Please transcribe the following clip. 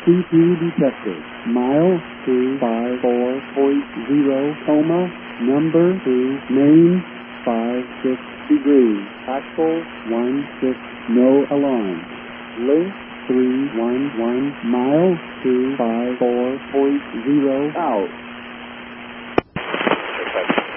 CP detected. Mile 254.0, coma, number 2, main, 56 degrees. Axle 16, no alarm. Link 311, mile 254.0, out.